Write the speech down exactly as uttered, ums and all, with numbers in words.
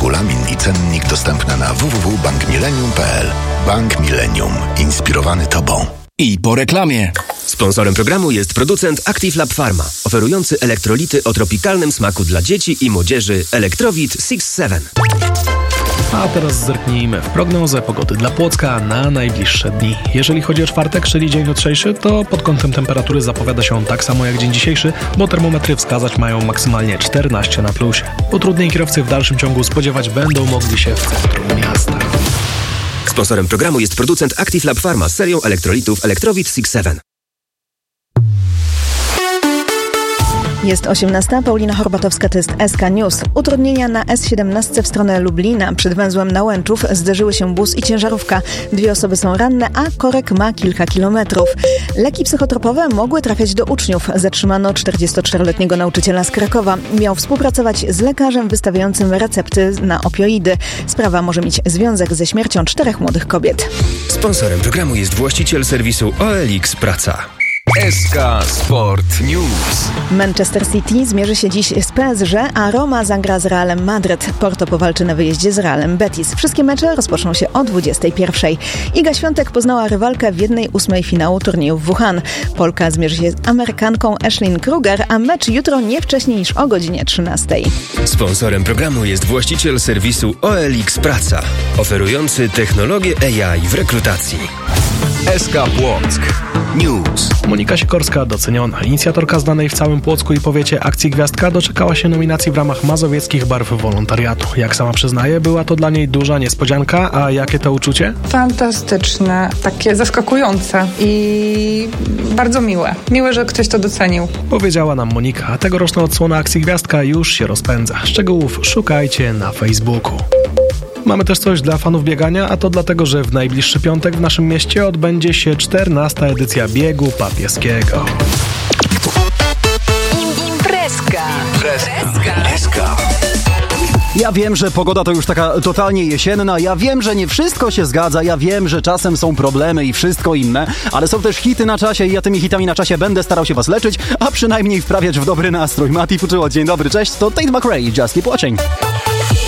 Regulamin i cennik dostępne na w w w kropka bank millennium kropka p l. Bank Millennium. Inspirowany Tobą. I po reklamie. Sponsorem programu jest producent Active Lab Pharma, oferujący elektrolity o tropikalnym smaku dla dzieci i młodzieży Electrowit six seven. A teraz zerknijmy w prognozę pogody dla Płocka na najbliższe dni. Jeżeli chodzi o czwartek, czyli dzień jutrzejszy, to pod kątem temperatury zapowiada się on tak samo jak dzień dzisiejszy, bo termometry wskazać mają maksymalnie czternaście na plusie. Utrudnień kierowcy w dalszym ciągu spodziewać będą mogli się w centrum miasta. Sponsorem programu jest producent Active Lab Pharma z serią elektrolitów Electrowit six seven. Jest osiemnasta, Paulina Horbatowska, to jest S K News. Utrudnienia na S siedemnaście w stronę Lublina. Przed węzłem Nałęczów zderzyły się bus i ciężarówka. Dwie osoby są ranne, a korek ma kilka kilometrów. Leki psychotropowe mogły trafiać do uczniów. Zatrzymano czterdziestoczteroletniego nauczyciela z Krakowa. Miał współpracować z lekarzem wystawiającym recepty na opioidy. Sprawa może mieć związek ze śmiercią czterech młodych kobiet. Sponsorem programu jest właściciel serwisu O L X Praca. S K Sport News. Manchester City zmierzy się dziś z P S G, a Roma zagra z Realem Madryt. Porto powalczy na wyjeździe z Realem Betis. Wszystkie mecze rozpoczną się o dwudziestej pierwszej. Iga Świątek poznała rywalkę w jednej ósmej finału turnieju w Wuhan. Polka zmierzy się z Amerykanką Ashlyn Kruger, a mecz jutro nie wcześniej niż o godzinie trzynastej. Sponsorem programu jest właściciel serwisu O L X Praca, oferujący technologię A I w rekrutacji. S K Płock News. Monika Sikorska doceniona. Inicjatorka znanej w całym Płocku i powiecie akcji Gwiazdka doczekała się nominacji w ramach mazowieckich barw wolontariatu. Jak sama przyznaje, była to dla niej duża niespodzianka, a jakie to uczucie? Fantastyczne, takie zaskakujące i bardzo miłe. Miłe, że ktoś to docenił. Powiedziała nam Monika, a tegoroczna odsłona akcji Gwiazdka już się rozpędza. Szczegółów szukajcie na Facebooku. Mamy też coś dla fanów biegania, a to dlatego, że w najbliższy piątek w naszym mieście odbędzie się czternasta edycja biegu papieskiego. Imprezka. Imprezka. Ja wiem, że pogoda to już taka totalnie jesienna, ja wiem, że nie wszystko się zgadza, ja wiem, że czasem są problemy i wszystko inne, ale są też hity na czasie i ja tymi hitami na czasie będę starał się was leczyć, a przynajmniej wprawiać w dobry nastrój. Mati Fuczyło, dzień dobry, cześć, to Tate McRae, Just Keep Watching.